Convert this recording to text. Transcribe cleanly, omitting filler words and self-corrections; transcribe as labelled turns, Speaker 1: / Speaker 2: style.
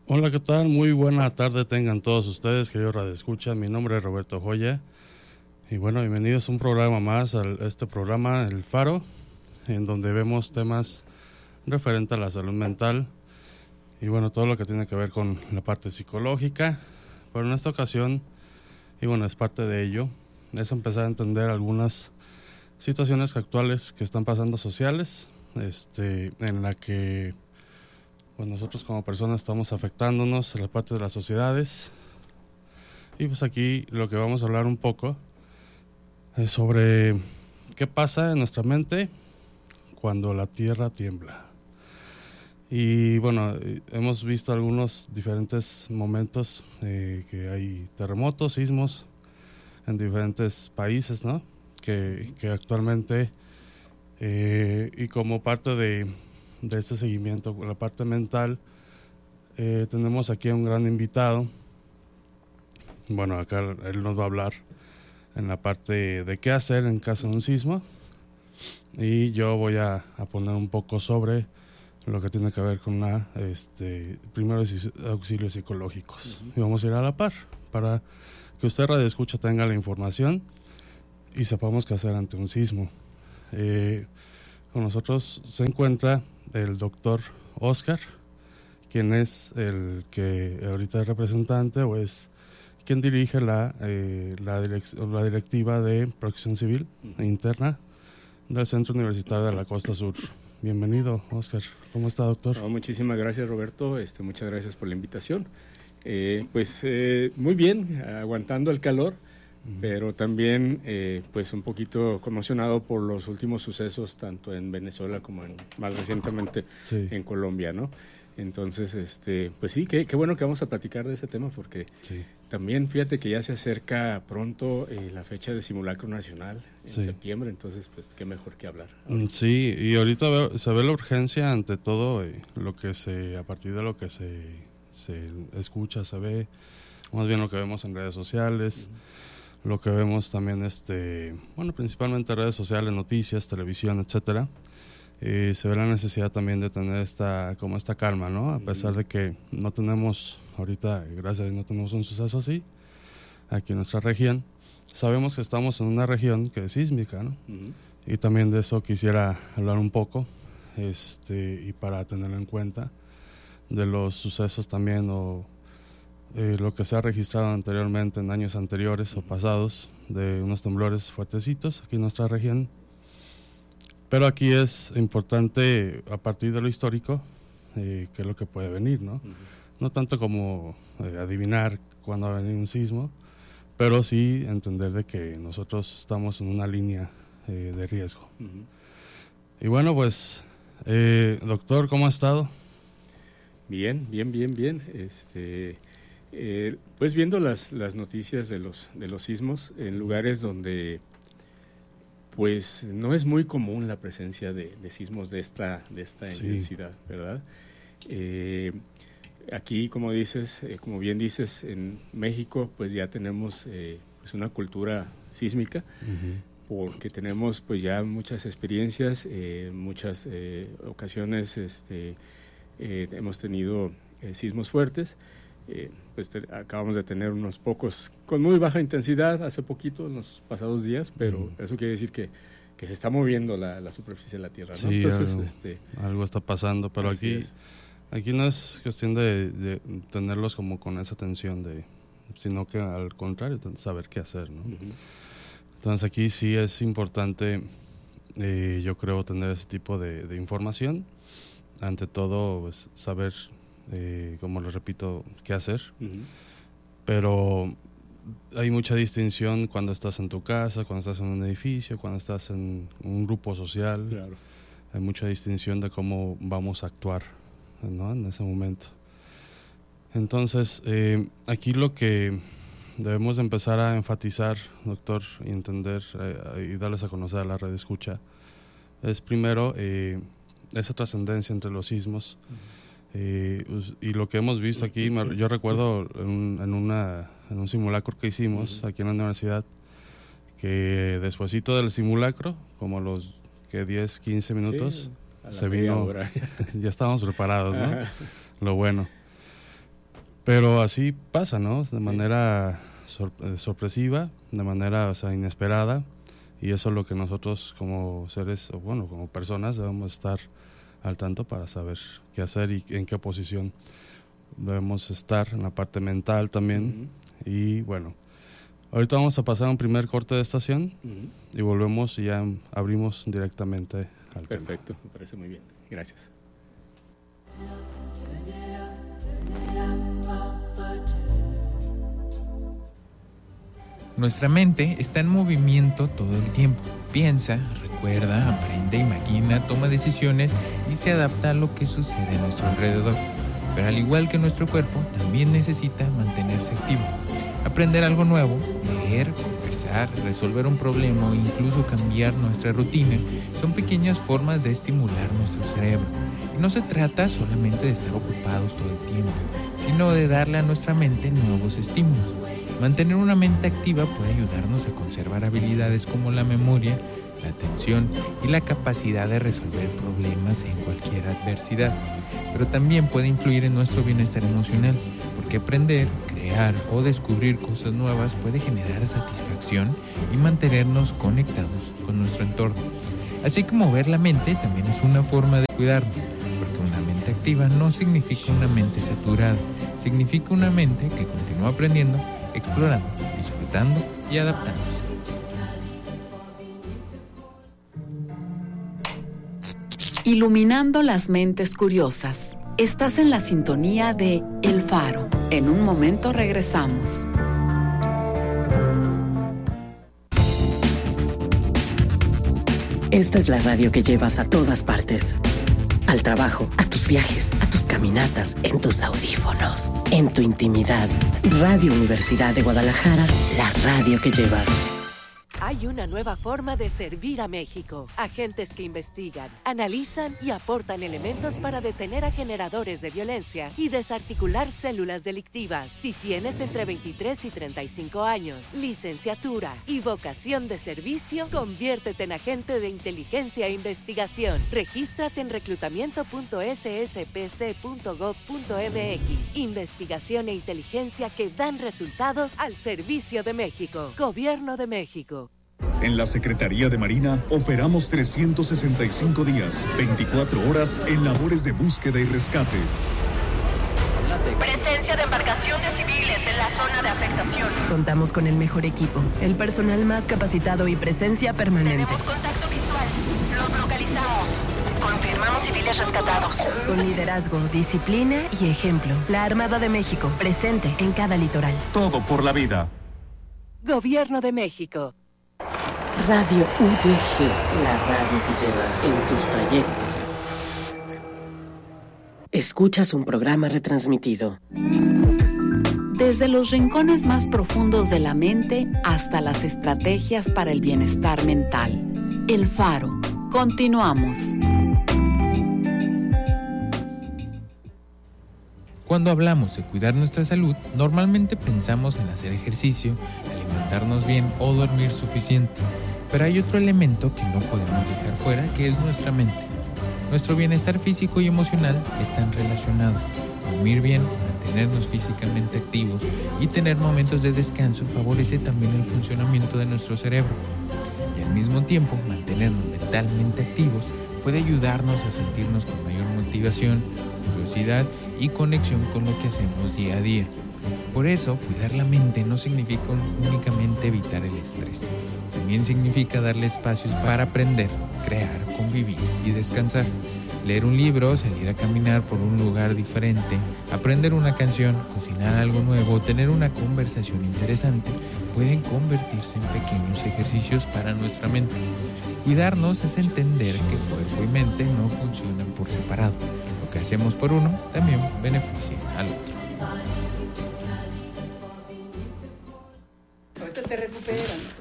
Speaker 1: Hola, ¿qué tal? Muy buena tarde tengan todos ustedes, queridos radioescuchas. Mi nombre es Roberto Joya y bueno, bienvenidos a un programa más, a este programa El Faro, en donde vemos temas referentes a la salud mental y bueno, todo lo que tiene que ver con la parte psicológica. Pero en esta ocasión, y bueno, es parte de ello, es empezar a entender algunas situaciones actuales que están pasando sociales, en la que pues nosotros como personas estamos afectándonos en la parte de las sociedades. Y pues aquí lo que vamos a hablar un poco es sobre qué pasa en nuestra mente cuando la tierra tiembla. Y bueno, hemos visto algunos diferentes momentos que hay terremotos, sismos en diferentes países, ¿no? Que actualmente, y como parte de este seguimiento, la parte mental, tenemos aquí a un gran invitado. Bueno, acá él nos va a hablar en la parte de qué hacer en caso de un sismo, y yo voy a poner un poco sobre lo que tiene que ver con primeros auxilios psicológicos. Y vamos a ir a la par para que usted radio escucha tenga la información y sepamos qué hacer ante un sismo. Con nosotros se encuentra el doctor Oscar, quien es el que ahorita es representante o es quien dirige la directiva de protección civil interna del Centro Universitario de la Costa Sur. Bienvenido, Oscar. ¿Cómo está, doctor?
Speaker 2: Muchísimas gracias, Roberto. Muchas gracias por la invitación. Muy bien, aguantando el calor, pero también pues un poquito conmocionado por los últimos sucesos, tanto en Venezuela como más recientemente en Colombia, ¿no? Entonces, pues sí, qué bueno que vamos a platicar de ese tema, porque también fíjate que ya se acerca pronto la fecha de simulacro nacional en septiembre, entonces pues qué mejor que hablar.
Speaker 1: Sí, y ahorita se ve la urgencia ante todo, a partir de lo que se escucha, se ve, más bien lo que vemos en redes sociales, lo que vemos también, principalmente redes sociales, noticias, televisión, etcétera. Se ve la necesidad también de tener esta calma, ¿no? A pesar de que no tenemos, ahorita, gracias a Dios, no tenemos un suceso así aquí en nuestra región. Sabemos que estamos en una región que es sísmica, ¿no? Y también de eso quisiera hablar un poco, y para tenerlo en cuenta, de los sucesos también, o lo que se ha registrado anteriormente en años anteriores o pasados, de unos temblores fuertecitos aquí en nuestra región. Pero aquí es importante, a partir de lo histórico, qué es lo que puede venir, ¿no? No tanto como adivinar cuándo va a venir un sismo, pero sí entender de que nosotros estamos en una línea de riesgo. Y bueno, pues, doctor, ¿cómo ha estado?
Speaker 2: Bien. Pues viendo las noticias de los sismos en lugares donde pues no es muy común la presencia de sismos de esta intensidad, ¿verdad? Aquí, como bien dices, en México, pues ya tenemos pues una cultura sísmica, porque tenemos pues ya muchas experiencias, muchas ocasiones hemos tenido sismos fuertes. Acabamos de tener unos pocos con muy baja intensidad hace poquito, en los pasados días, pero eso quiere decir que se está moviendo la superficie de la Tierra, ¿no?
Speaker 1: Sí,
Speaker 2: entonces
Speaker 1: algo está pasando, pero aquí no es cuestión de tenerlos como con esa tensión, sino que al contrario, saber qué hacer, ¿no? Entonces aquí sí es importante, yo creo, tener ese tipo de información. Ante todo, pues, saber, como les repito, qué hacer. Pero hay mucha distinción cuando estás en tu casa, cuando estás en un edificio, cuando estás en un grupo social.
Speaker 2: Claro.
Speaker 1: Hay mucha distinción de cómo vamos a actuar, ¿no? En ese momento. Entonces, aquí lo que debemos de empezar a enfatizar, doctor, y entender y darles a conocer a la radio escucha, es primero esa trascendencia entre los sismos. Y lo que hemos visto aquí, yo recuerdo en un simulacro que hicimos aquí en la universidad, que despuesito del simulacro, como a los 10, 15 minutos, se vino, ya estábamos preparados, ¿no? Lo bueno. Pero así pasa, ¿no? De manera sorpresiva, de manera, o sea, inesperada, y eso es lo que nosotros como seres, o bueno, como personas debemos estar al tanto para saber qué hacer y en qué posición debemos estar, en la parte mental también. Y bueno, ahorita vamos a pasar un primer corte de estación y volvemos y ya abrimos directamente al tema.
Speaker 2: Perfecto, me parece muy bien. Gracias.
Speaker 3: Nuestra mente está en movimiento todo el tiempo. Piensa, recuerda, aprende, imagina, toma decisiones y se adapta a lo que sucede a nuestro alrededor. Pero al igual que nuestro cuerpo, también necesita mantenerse activo. Aprender algo nuevo, leer, conversar, resolver un problema o incluso cambiar nuestra rutina son pequeñas formas de estimular nuestro cerebro. Y no se trata solamente de estar ocupados todo el tiempo, sino de darle a nuestra mente nuevos estímulos. Mantener una mente activa puede ayudarnos a conservar habilidades como la memoria, la atención y la capacidad de resolver problemas en cualquier adversidad. Pero también puede influir en nuestro bienestar emocional, porque aprender, crear o descubrir cosas nuevas puede generar satisfacción y mantenernos conectados con nuestro entorno. Así que mover la mente también es una forma de cuidarnos, porque una mente activa no significa una mente saturada, significa una mente que continúa aprendiendo, explorando, disfrutando y adaptándose.
Speaker 4: Iluminando las mentes curiosas. Estás en la sintonía de El Faro. En un momento regresamos.
Speaker 5: Esta es la radio que llevas a todas partes. Al trabajo, a tus viajes, a tus caminatas, en tus audífonos, en tu intimidad. Radio Universidad de Guadalajara, la radio que llevas.
Speaker 6: Hay una nueva forma de servir a México. Agentes que investigan, analizan y aportan elementos para detener a generadores de violencia y desarticular células delictivas. Si tienes entre 23 y 35 años, licenciatura y vocación de servicio, conviértete en agente de inteligencia e investigación. Regístrate en reclutamiento.sspc.gov.mx. Investigación e inteligencia que dan resultados al servicio de México. Gobierno de México.
Speaker 7: En la Secretaría de Marina operamos 365 días, 24 horas en labores de búsqueda y rescate.
Speaker 8: Presencia de embarcaciones civiles en la zona de afectación.
Speaker 9: Contamos con el mejor equipo, el personal más capacitado y presencia permanente.
Speaker 8: Tenemos contacto visual. Los localizamos. Confirmamos civiles rescatados.
Speaker 9: Con liderazgo, disciplina y ejemplo. La Armada de México, presente en cada litoral.
Speaker 7: Todo por la vida.
Speaker 6: Gobierno de México.
Speaker 5: Radio UDG, la radio que llevas en tus trayectos. Escuchas un programa retransmitido.
Speaker 4: Desde los rincones más profundos de la mente hasta las estrategias para el bienestar mental. El Faro. Continuamos.
Speaker 3: Cuando hablamos de cuidar nuestra salud, normalmente pensamos en hacer ejercicio, alimentarnos bien o dormir suficiente. Pero hay otro elemento que no podemos dejar fuera, que es nuestra mente. Nuestro bienestar físico y emocional están relacionados. Dormir bien, mantenernos físicamente activos y tener momentos de descanso favorece también el funcionamiento de nuestro cerebro. Y al mismo tiempo, mantenernos mentalmente activos puede ayudarnos a sentirnos con mayor motivación, curiosidad y conexión con lo que hacemos día a día. Por eso, cuidar la mente no significa únicamente evitar el estrés. También significa darle espacios para aprender, crear, convivir y descansar. Leer un libro, salir a caminar por un lugar diferente, aprender una canción, cocinar algo nuevo, tener una conversación interesante, pueden convertirse en pequeños ejercicios para nuestra mente. Cuidarnos es entender que cuerpo y mente no funcionan por separado. Lo que hacemos por uno también beneficia al otro.
Speaker 10: Ahorita te recuperan.